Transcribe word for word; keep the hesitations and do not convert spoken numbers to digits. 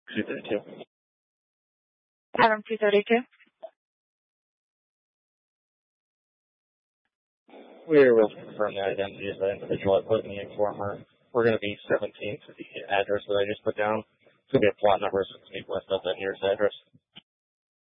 two thirty-two. Adam two thirty-two. We will confirm the identity of the individual that put in the informer. We're going to be seventeenth, the address that I just put down. It's going to be a plot number sixteen west of that nearest address.